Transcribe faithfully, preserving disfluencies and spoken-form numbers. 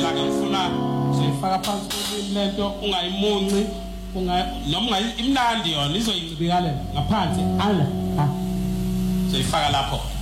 ke ngifuna sifaka phansi kolimi lento ungayimunci unga noma imnandi yona izoyicibikalela ngaphansi ala ha sifaka lapho